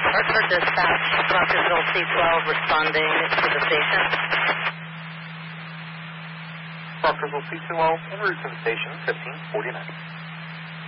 Hartford Dispatch, Rockville C12 responding to the station. Rockville C12 en route to the station, 1549.